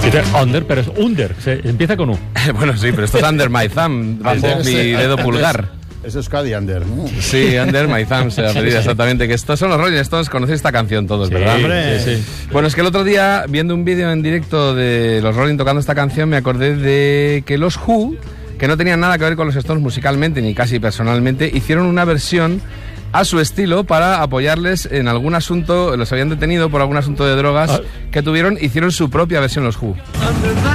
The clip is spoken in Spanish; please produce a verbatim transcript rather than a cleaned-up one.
Dice under, pero es under, se empieza con U. Bueno, sí, pero esto es under my thumb, bajo mi dedo pulgar. Eso es Cady Under, ¿no? Sí, Under My Thumb se apellida exactamente. Que estos son los Rolling Stones, conocéis esta canción todos, Sí, ¿verdad? sí, sí. Bueno, es que el otro día, viendo un vídeo en directo de los Rolling tocando esta canción, me acordé de que los Who, que no tenían nada que ver con los Stones musicalmente, ni casi personalmente, hicieron una versión a su estilo para apoyarles en algún asunto, los habían detenido por algún asunto de drogas ah. que tuvieron, hicieron su propia versión los Who.